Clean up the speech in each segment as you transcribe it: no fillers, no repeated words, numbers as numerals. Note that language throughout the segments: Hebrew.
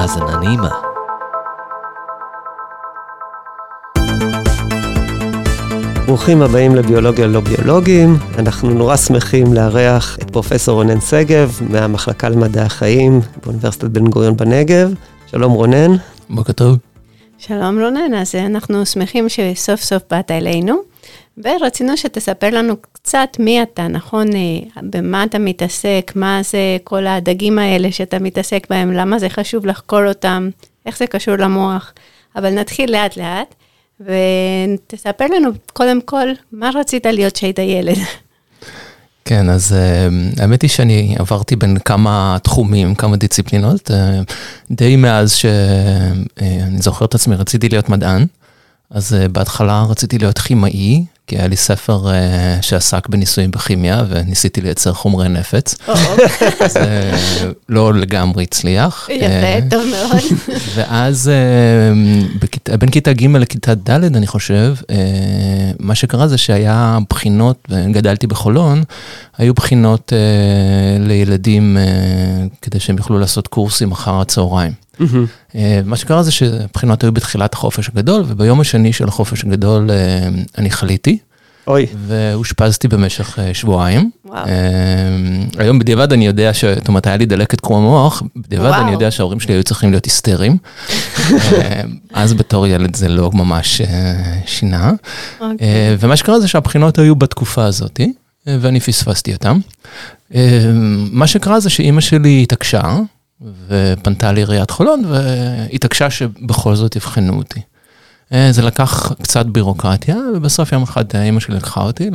האזנה נעימה. ברוכים הבאים לביולוגיה לא ביולוגים. אנחנו נורא שמחים לארח את פרופסור רונן שגב מהמחלקה למדעי החיים באוניברסיטת בן גוריון בנגב. שלום רונן. בוקר טוב. שלום רונן, אז אנחנו שמחים שסוף סוף באת אלינו, ורצינו שתספר לנו קצת מי אתה, נכון? במה אתה מתעסק, מה זה כל הדגים האלה שאתה מתעסק בהם, למה זה חשוב לחקור אותם, איך זה קשור למוח, אבל נתחיל לאט לאט, ותספר לנו קודם כל, מה רצית להיות שהיית ילד? כן, אז האמת היא שאני עברתי בין כמה תחומים, כמה דיסציפלינות, די מאז שאני זוכר את עצמי, רציתי להיות מדען, אז בהתחלה רציתי להיות כימאי, כי היה לי ספר שעסק בניסויים בכימיה, וניסיתי לייצר חומרי נפץ. זה לא לגמרי הצליח. יפה, טוב מאוד. ואז בין כיתה ג' לכיתה ד', אני חושב, מה שקרה זה שהיה בחינות, וגדלתי בחולון, היו בחינות לילדים, כדי שהם יוכלו לעשות קורסים אחר הצהריים. מה שקרה זה שבחינות היו בתחילת החופש הגדול, וביום השני של החופש הגדול אני חליתי, והושפזתי במשך שבועיים. היום בדיעבד אני יודע זאת אומרת, היה לי דלקת קרום המוח, בדיעבד אני יודע שההורים שלי היו צריכים להיות היסטריים, אז בתור ילד זה לא ממש שינה, ומה שקרה זה שהבחינות היו בתקופה הזאת, ואני פספסתי אותם. מה שקרה זה שאמא שלי התעקשה, ופנתה לעיריית חולון, והתעקשה שבכל זאת יבחנו אותי. זה לקח קצת בירוקרטיה, ובסוף יום אחד אמא שלי לקחה אותי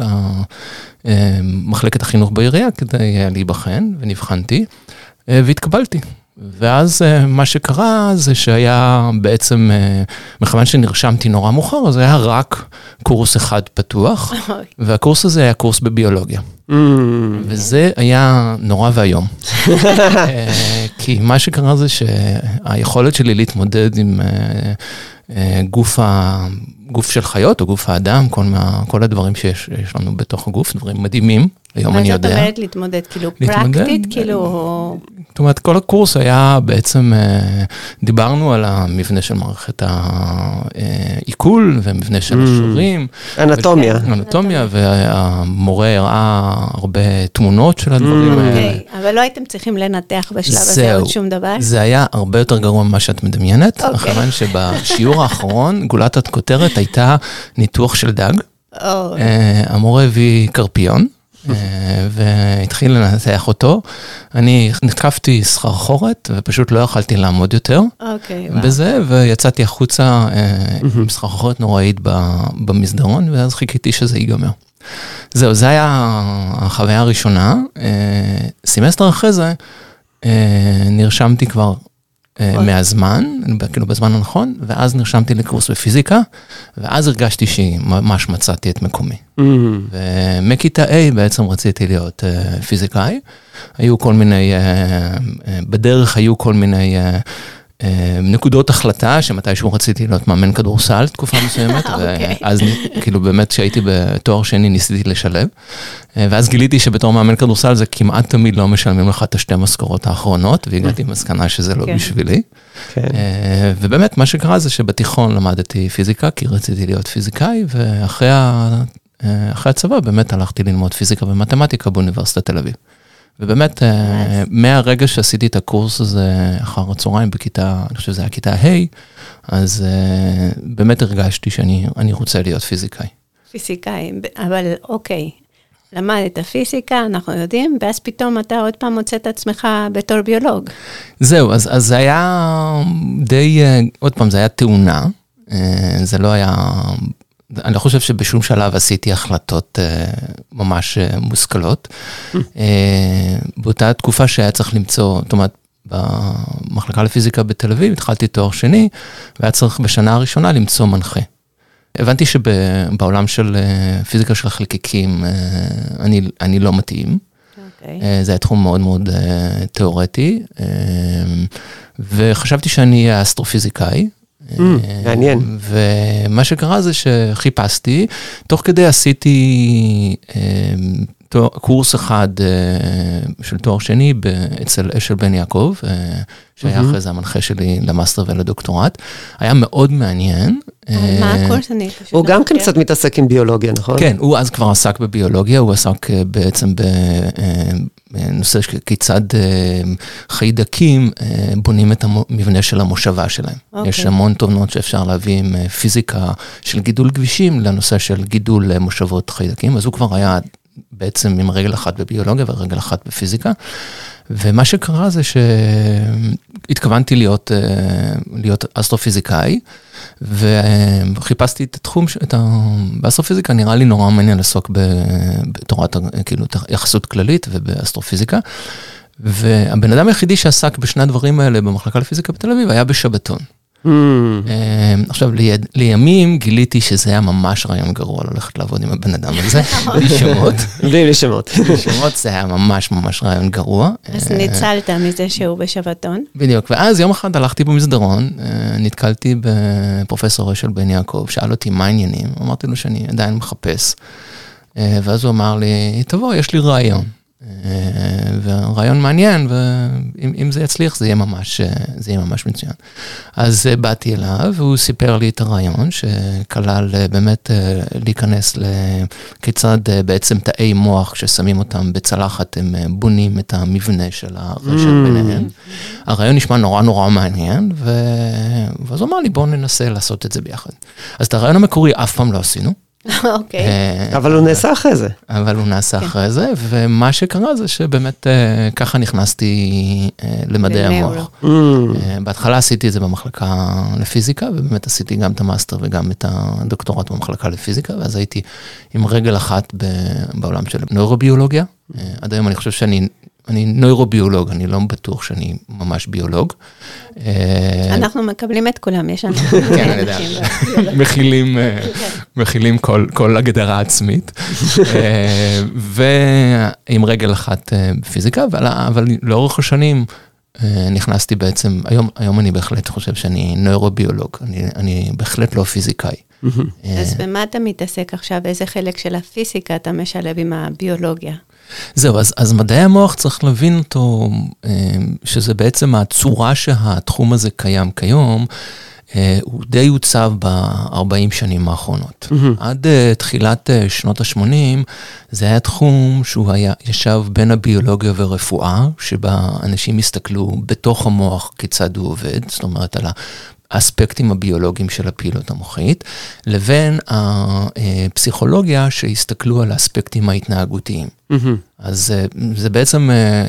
למחלקת החינוך בעירייה, כדי להיבחן, ונבחנתי, והתקבלתי. ואז מה שקרה זה שהיה בעצם, מכיוון שנרשמתי נורא מאוחר, אז היה רק קורס אחד פתוח, והקורס הזה היה קורס בביולוגיה. וזה היה נורא והיום. כי מה שקרה זה שהיכולת שלי להתמודד עם גוף של חיות או גוף האדם, כל הדברים שיש לנו בתוך הגוף, דברים מדהימים, היום אני יודע. מה זאת אומרת להתמודד? כאילו פרקטית? כאילו... זאת אומרת, כל הקורס היה בעצם, דיברנו על המבנה של מערכת העיכול, ומבנה של השרירים. אנטומיה. אנטומיה, והמורה הראה הרבה תמונות של הדברים האלה. אבל לא הייתם צריכים לנתח בשלב הזה עוד שום דבר? זה היה הרבה יותר גרוע ממה שאת מדמיינת, מכיוון שבשיעור האחרון, גולת הכותרת הייתה ניתוח של דג. המורה הביא קרפיון, והתחיל לנתח אותו. אני נתקפתי סחרחורת, ופשוט לא יכלתי לעמוד יותר בזה, ויצאתי החוצה עם סחרחורת נוראית במסדרון, ואז חיכיתי שזה ייגמר. זהו, זה היה החוויה הראשונה. סמסטר אחרי זה, נרשמתי כבר מהזמן, כאילו בזמן הנכון, ואז נרשמתי לקורס בפיזיקה, ואז הרגשתי שממש מצאתי את מקומי. ומכיתה A בעצם רציתי להיות פיזיקאי, היו כל מיני, בדרך היו כל מיני נקודות החלטה, שמתישהו רציתי להיות מאמן כדורסל תקופה מסוימת, ואז כאילו באמת שהייתי בתואר שני ניסיתי לשלב, ואז גיליתי שבתור מאמן כדורסל זה כמעט תמיד לא משלמים לך את השתי משכורות האחרונות, והגעתי מסקנה שזה לא בשבילי. ובאמת מה שקרה זה שבתיכון למדתי פיזיקה, כי רציתי להיות פיזיקאי, ואחרי הצבא באמת הלכתי ללמוד פיזיקה ומתמטיקה באוניברסיטת תל אביב. ובאמת, מהרגע שעשיתי את הקורס הזה אחר הצהריים בכיתה, אני חושב שזה היה כיתה ה', אז באמת הרגשתי שאני רוצה להיות פיזיקאי. פיזיקאי, אבל אוקיי, למדת פיזיקה, אנחנו יודעים, ואז פתאום אתה עוד פעם מוצא את עצמך בתור ביולוג. זהו, אז זה היה די, עוד פעם, זה היה תאונה, זה לא היה... אני לא חושב שבשום שלב עשיתי החלטות ממש מושכלות. באותה תקופה שהיה צריך למצוא, זאת אומרת, במחלקה לפיזיקה בתל אביב, התחלתי תואר שני, והיה צריך בשנה הראשונה למצוא מנחה. הבנתי שבעולם של פיזיקה של החלקיקים, אני לא מתאים. זה היה תחום מאוד מאוד תיאורטי, וחשבתי שאני אהיה אסטרופיזיקאי, מעניין. ומה שקרה זה שחיפשתי, תוך כדי עשיתי קורס אחד של תואר שני אצל אשל בן יעקב, שהיה אחרי זה המנחה שלי למאסטר ולדוקטורט. היה מאוד מעניין. מה הקורס? הוא גם כן קצת מתעסק עם ביולוגיה, נכון? כן, הוא אז כבר עסק בביולוגיה, הוא עסק בעצם בנושא כיצד חיידקים בונים את המבנה של המושבה שלהם. יש המון תובנות שאפשר להביא עם פיזיקה של גידול כבישים לנושא של גידול מושבות חיידקים, אז הוא כבר היה בעצם עם רגל אחת בביולוגיה ורגל אחת בפיזיקה, ומה שקרה זה שהתכוונתי להיות אסטרופיזיקאי, וחיפשתי את התחום, באסטרופיזיקה נראה לי נורא מעניין לעסוק בתורת, כאילו, יחסות כללית ובאסטרופיזיקה, והבן אדם היחידי שעסק בשני הדברים האלה במחלקה לפיזיקה בתל אביב היה בשבתון. עכשיו, לימים גיליתי שזה היה ממש רעיון גרוע ללכת לעבוד עם הבן אדם הזה, בלי שמות. בלי שמות. בלי שמות, זה היה ממש ממש רעיון גרוע. אז ניצלת מזה שהוא בשבתון. בדיוק, ואז יום אחד הלכתי במסדרון, נתקלתי בפרופסור אשל בן יעקב, שאל אותי מה העניינים, אמרתי לו שאני עדיין מחפש, ואז הוא אמר לי, תבוא, יש לי רעיון. ורעיון מעניין, ואם זה יצליח, זה יהיה ממש מצוין. אז באתי אליו, והוא סיפר לי את הרעיון, שכלל באמת להיכנס לכיצד בעצם תאי מוח, כששמים אותם בצלחת, הם בונים את המבנה של הרשת ביניהם. הרעיון נשמע נורא נורא מעניין, ואז הוא אמר לי, בואו ננסה לעשות את זה ביחד. אז את הרעיון המקורי אף פעם לא עשינו, אוקיי. אבל הוא נעשה אחרי זה. אבל הוא נעשה אחרי זה, ומה שקרה זה שבאמת ככה נכנסתי למדעי המוח. בהתחלה עשיתי את זה במחלקה לפיזיקה, ובאמת עשיתי גם את המאסטר וגם את הדוקטורט במחלקה לפיזיקה, ואז הייתי עם רגל אחת בעולם של נוירוביולוגיה. עד היום אני חושב שאני נוירוביולוג, אני לא בטוח שאני ממש ביולוג. אנחנו מקבלים את כולם, יש לנו. כן, אני יודע. מכילים כל הגדרה עצמית. ועם רגל אחת בפיזיקה, אבל לאורך השנים נכנסתי בעצם, היום אני בהחלט חושב שאני נוירוביולוג, אני בהחלט לא פיזיקאי. אז במה אתה מתעסק עכשיו? איזה חלק של הפיזיקה אתה משלב עם הביולוגיה? זהו, אז מדעי המוח צריך להבין אותו, שזה בעצם הצורה שהתחום הזה קיים כיום, הוא די עוצב ב-40 שנים האחרונות. עד תחילת שנות ה-80, זה היה תחום שהוא ישב בין הביולוגיה ורפואה, שבה אנשים הסתכלו בתוך המוח כיצד הוא עובד, זאת אומרת על האספקטים הביולוגיים של הפעילות המוחית, לבין הפסיכולוגיה שהסתכלו על האספקטים ההתנהגותיים. אז זה בעצם,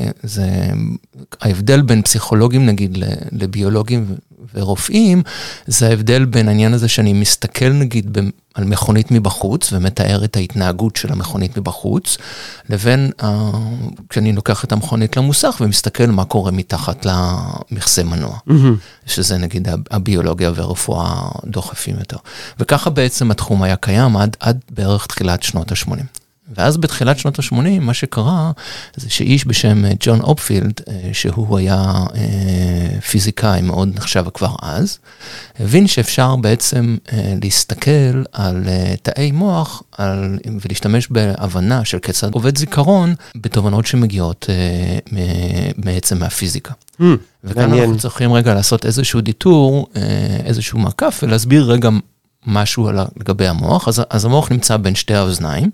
ההבדל בין פסיכולוגים נגיד לביולוגים ורופאים, זה ההבדל בין העניין הזה שאני מסתכל נגיד על מכונית מבחוץ, ומתאר את ההתנהגות של המכונית מבחוץ, לבין כשאני לוקח את המכונית למוסך, ומסתכל מה קורה מתחת למכסה מנוע. שזה נגיד הביולוגיה והרפואה דוחפים יותר. וככה בעצם התחום היה קיים עד בערך תחילת שנות ה-80. ואז בתחילת שנות ה-80, מה שקרה, זה שאיש בשם ג'ון אופפילד, שהוא היה פיזיקאי מאוד נחשב כבר אז, הבין שאפשר בעצם להסתכל על תאי מוח, ולהשתמש בהבנה של כיצד עובד זיכרון, בתובנות שמגיעות בעצם מהפיזיקה. וכאן אנחנו צריכים רגע לעשות איזשהו דיטור, איזשהו מעקף, ולהסביר רגע משהו לגבי המוח. אז המוח נמצא בין שתי האוזניים,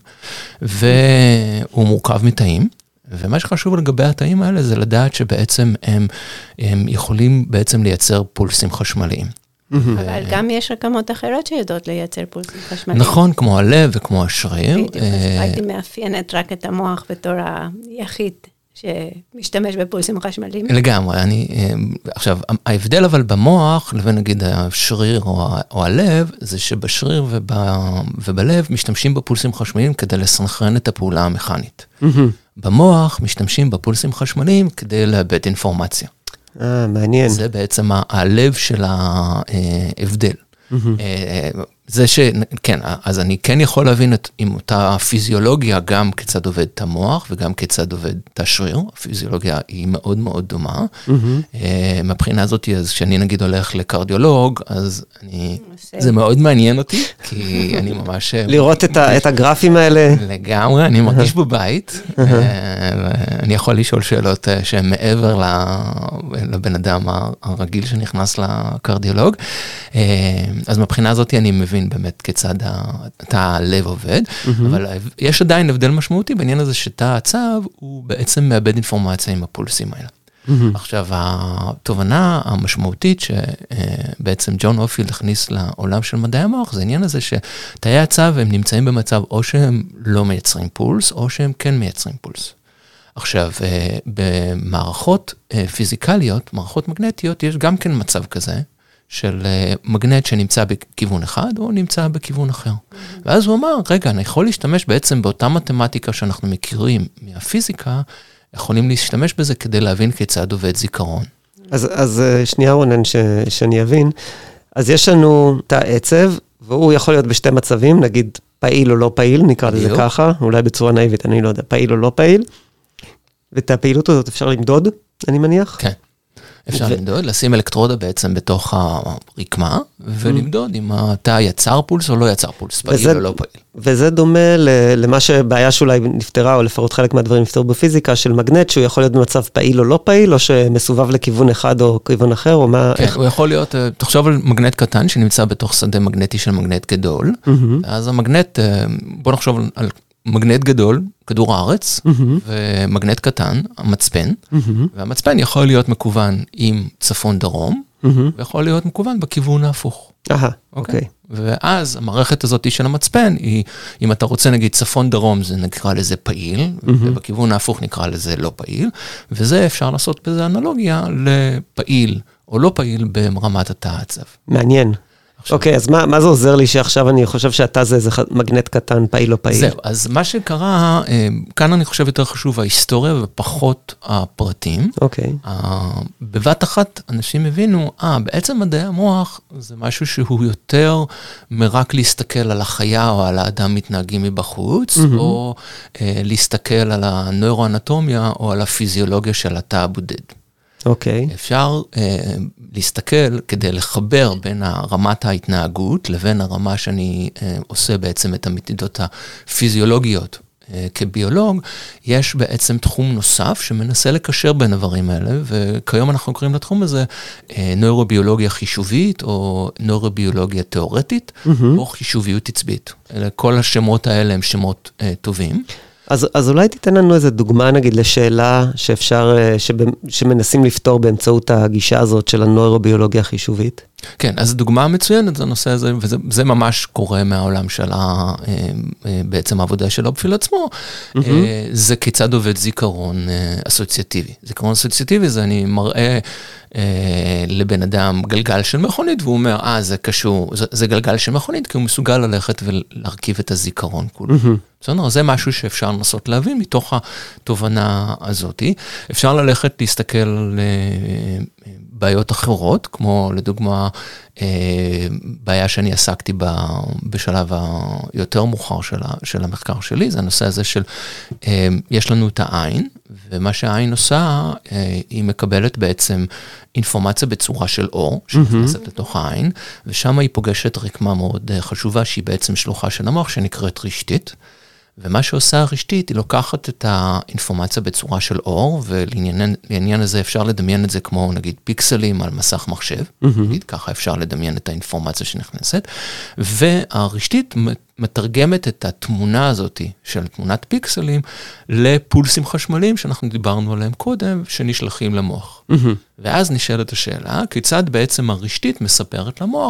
והוא מורכב מתאים, ומה שחשוב לגבי התאים האלה זה לדעת שבעצם הם יכולים בעצם לייצר פולסים חשמליים. אבל גם יש רקמות אחרות שיודעות לייצר פולסים חשמליים. נכון, כמו הלב וכמו השריר. בדיוק, אז הייתי מאפיינת רק את המוח בתור היחיד שמשתמש בפולסים חשמליים. לגמרי, עכשיו, ההבדל אבל במוח, לבין נגיד השריר או הלב, זה שבשריר ובלב משתמשים בפולסים חשמליים כדי לסנכרן את הפעולה המכנית. במוח משתמשים בפולסים חשמליים כדי לאבד אינפורמציה. מעניין. זה בעצם הלב של ההבדל. זה כן, אז אני כן יכול להבין עם אותה פיזיולוגיה, גם כיצד עובד את המוח, וגם כיצד עובד את השריר. הפיזיולוגיה היא מאוד מאוד דומה. מבחינה הזאת, אז כשאני נגיד הולך לקרדיולוג, אז זה מאוד מעניין אותי, כי אני ממש... לראות את הגרפים האלה. לגמרי, אני מרגיש בבית, אני יכול לשאול שאלות שהן מעבר לבן אדם הרגיל שנכנס לקרדיולוג. אז מבחינה הזאת אני מבין באמת כיצד הלב עובד, אבל יש עדיין הבדל משמעותי בעניין הזה שתא העצב הוא בעצם מאבד אינפורמציה עם הפולסים האלה. עכשיו, התובנה המשמעותית שבעצם ג'ון אופילד הכניס לעולם של מדעי המוח, זה העניין הזה שתאי העצב הם נמצאים במצב או שהם לא מייצרים פולס, או שהם כן מייצרים פולס. עכשיו, במערכות פיזיקליות, מערכות מגנטיות, יש גם כן מצב כזה, של מגנט שנמצא בכיוון אחד, או נמצא בכיוון אחר. ואז הוא אמר, רגע, אני יכול להשתמש בעצם באותה מתמטיקה שאנחנו מכירים מהפיזיקה, יכולים להשתמש בזה כדי להבין כיצד עובד זיכרון. אז שנייה רונן, שאני אבין. אז יש לנו תא עצב, והוא יכול להיות בשתי מצבים, נגיד פעיל או לא פעיל, נקרא לזה ככה, אולי בצורה נאיבית, אני לא יודע, פעיל או לא פעיל. ואת הפעילות הזאת אפשר למדוד, אני מניח? כן. אפשר למדוד, לשים אלקטרודה בעצם בתוך הרקמה, ולמדוד אם התא יצר פולס או לא יצר פולס, פעיל או לא פעיל. וזה דומה למה שבעיה שאולי נפתרה, או לפחות חלק מהדברים נפתרו בפיזיקה, של מגנט, שהוא יכול להיות במצב פעיל או לא פעיל, או שמסובב לכיוון אחד או כיוון אחר, או מה... כן, הוא יכול להיות, תחשוב על מגנט קטן, שנמצא בתוך שדה מגנטי של מגנט גדול, אז המגנט, בוא נחשוב על מגנט גדול, כדור הארץ, ומגנט קטן, המצפן, והמצפן יכול להיות מקוון עם צפון דרום, ויכול להיות מקוון בכיוון ההפוך. אוקיי. ואז המערכת הזאת של המצפן, אם אתה רוצה נגיד צפון דרום, זה נקרא לזה פעיל, ובכיוון ההפוך נקרא לזה לא פעיל, וזה אפשר לעשות בזה אנלוגיה לפעיל או לא פעיל ברמת התא העצב. מעניין. אוקיי, אז מה זה עוזר לי שעכשיו אני חושב שאתה זה איזה מגנט קטן, פעיל או פעיל? זהו, אז מה שקרה, כאן אני חושב יותר חשוב ההיסטוריה ופחות הפרטים. אוקיי. בבת אחת אנשים הבינו, בעצם מדעי המוח זה משהו שהוא יותר מרק להסתכל על החיה או על האדם מתנהגים מבחוץ, או להסתכל על הנוירואנטומיה או על הפיזיולוגיה של התא הבודד. אוקיי. אפשר להסתכל כדי לחבר בין רמת ההתנהגות לבין הרמה שאני עושה בעצם את המדידות הפיזיולוגיות כביולוג, יש בעצם תחום נוסף שמנסה לקשר בין הדברים האלה, וכיום אנחנו קוראים לתחום הזה נוירוביולוגיה חישובית, או נוירוביולוגיה תיאורטית, או חישוביות עצבית. כל השמות האלה הם שמות טובים. אז אולי תיתן לנו איזו דוגמה, נגיד, לשאלה שאפשר, שמנסים לפתור באמצעות הגישה הזאת של הנוירוביולוגיה החישובית? כן, אז דוגמה מצוינת זה הנושא הזה, וזה ממש קורה מהעולם של בעצם העבודה של אופילד עצמו, זה כיצד עובד זיכרון אסוציאטיבי. זיכרון אסוציאטיבי זה אני מראה לבן אדם גלגל של מכונית, והוא אומר, זה קשור, זה גלגל של מכונית, כי הוא מסוגל ללכת ולהרכיב את הזיכרון כולו. בסדר, זה משהו שאפשר לנסות להבין מתוך התובנה הזאת. אפשר ללכת להסתכל על בעיות אחרות, כמו לדוגמה, בעיה שאני עסקתי בשלב היותר מאוחר של המחקר שלי, זה הנושא הזה של, יש לנו את העין, ומה שהעין עושה, היא מקבלת בעצם אינפורמציה בצורה של אור, שנכנסת לתוך העין, ושם היא פוגשת רקמה מאוד חשובה, שהיא בעצם שלוחה של המוח, שנקראת רשתית, ומה שעושה הרשתית, היא לוקחת את האינפורמציה בצורה של אור, ולעניין הזה אפשר לדמיין את זה כמו נגיד פיקסלים על מסך מחשב, נגיד ככה אפשר לדמיין את האינפורמציה שנכנסת, והרשתית מתרגמת את התמונה הזאת של תמונת פיקסלים לפולסים חשמליים שאנחנו דיברנו עליהם קודם, שנשלחים למוח. ואז נשאלת השאלה, כיצד בעצם הרשתית מספרת למוח